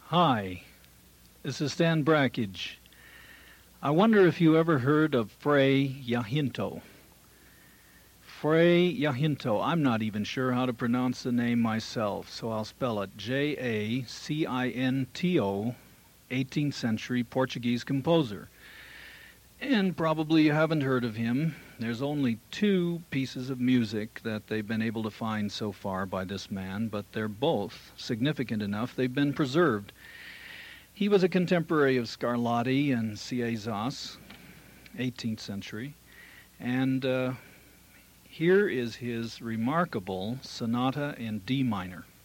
Hi, this is Stan Brackage. I wonder if you ever heard of Fray Jacinto. Fray Jacinto. I'm not even sure how to pronounce the name myself, so I'll spell it Jacinto, 18th century Portuguese composer. And probably you haven't heard of him. There's only two pieces of music that they've been able to find so far by this man, but they're both significant enough they've been preserved. He was a contemporary of Scarlatti and Ciezas, 18th century, and here is his remarkable sonata in D minor.